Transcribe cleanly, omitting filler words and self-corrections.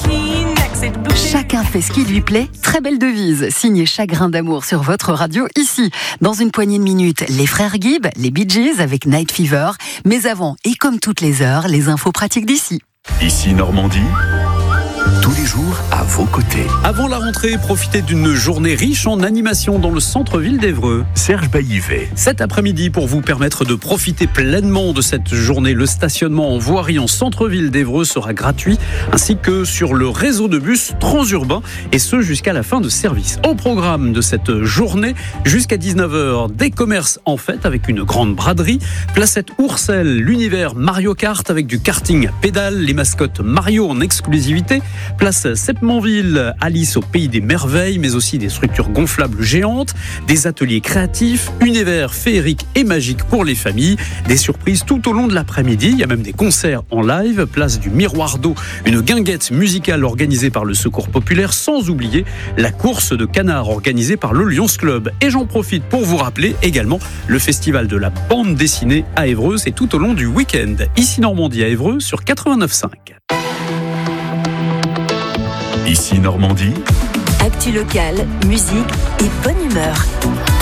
Chacun fait ce qui lui plaît. Très belle devise. Signé Chagrin d'amour sur votre radio ici. Dans une poignée de minutes, les frères Gibb, les Bee Gees avec Night Fever. Mais avant, et comme toutes les heures, les infos pratiques d'ici. Ici Normandie, tous les jours à vos côtés. Avant la rentrée, profitez d'une journée riche en animation dans le centre-ville d'Évreux. Serge Baillivet. Cet après-midi, pour vous permettre de profiter pleinement de cette journée, le stationnement en voirie en centre-ville d'Évreux sera gratuit, ainsi que sur le réseau de bus transurbain, et ce jusqu'à la fin de service. Au programme de cette journée, jusqu'à 19h, des commerces en fête avec une grande braderie, Placette Ourcel, l'univers Mario Kart avec du karting à pédales, les mascottes Mario en exclusivité, place Septmonville, Alice au pays des merveilles, mais aussi des structures gonflables géantes, des ateliers créatifs, univers féerique et magique pour les familles, des surprises tout au long de l'après-midi. Il y a même des concerts en live, place du Miroir d'eau, une guinguette musicale organisée par le Secours populaire, sans oublier la course de canards organisée par le Lions Club. Et j'en profite pour vous rappeler également le festival de la bande dessinée à Évreux, c'est tout au long du week-end. Ici Normandie à Évreux sur 89.5. Ici Normandie. Actu locale, musique et bonne humeur.